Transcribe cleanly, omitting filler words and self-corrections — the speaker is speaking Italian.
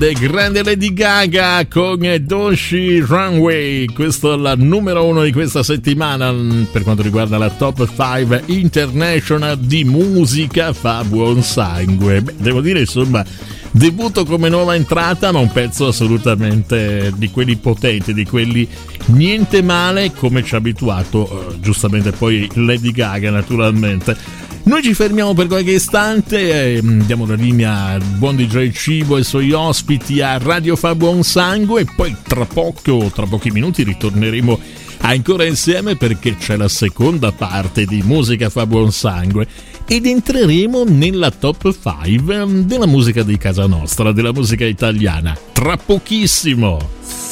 Grande Lady Gaga con Doshi Runway. Questo è la numero 1 di questa settimana per quanto riguarda la top 5 international di musica fa buon sangue. Beh, devo dire insomma, debutto come nuova entrata, ma un pezzo assolutamente di quelli potenti, di quelli niente male, come ci ha abituato giustamente poi Lady Gaga naturalmente. Noi ci fermiamo per qualche istante e diamo la linea al buon DJ Cibo e i suoi ospiti a Radio Fa Buon Sangue, e poi tra pochi minuti ritorneremo ancora insieme perché c'è la seconda parte di Musica Fa Buon Sangue ed entreremo nella top 5 della musica di casa nostra, della musica italiana, tra pochissimo.